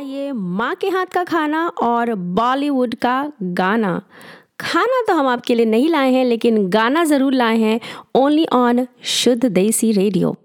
आइए माँ के हाथ का खाना और बॉलीवुड का गाना। खाना तो हम आपके लिए नहीं लाए हैं, लेकिन गाना ज़रूर लाए हैं, ओनली ऑन शुद्ध देसी रेडियो।